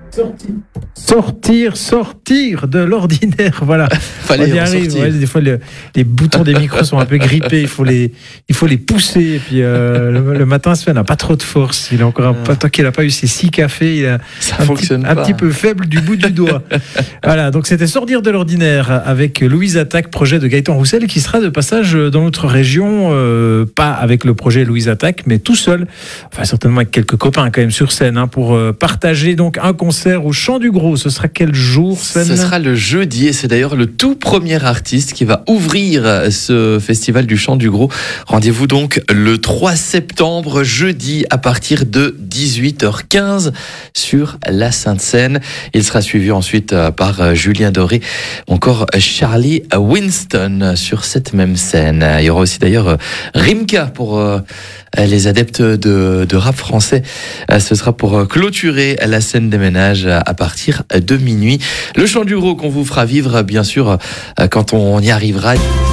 Sortir de l'ordinaire, voilà. Fallait On y en arrive. sortir. Ouais, des fois, les boutons des micros sont un peu grippés. Il faut les pousser. Et puis le matin, Sven n'a pas trop de force. Il a encore tant qu'il n'a pas eu ses 6 cafés, il a Ça un fonctionne pas. petit peu faible du bout du doigt. Voilà. Donc c'était Sortir de l'ordinaire avec Louise Attaque, projet de Gaëtan Roussel, qui sera de passage dans notre région, pas avec le projet Louise Attaque, mais tout seul. Enfin, certainement avec quelques copains quand même sur scène, pour partager donc un concert au Chant du Gros. Ce sera quel jour, Sven ? Ce sera le jeudi et c'est d'ailleurs le tout premier artiste qui va ouvrir ce festival du Chant du Gros. Rendez-vous donc le 3 septembre, jeudi, à partir de 18h15 sur la Sainte-Seine. Il sera suivi ensuite par Julien Doré, encore Charlie Winston sur cette même scène. Il y aura aussi d'ailleurs Rimka pour les adeptes de rap français. Ce sera pour clôturer la scène des ménages à partir de minuit. Le Chant du Gros qu'on vous fera vivre, bien sûr, quand on y arrivera.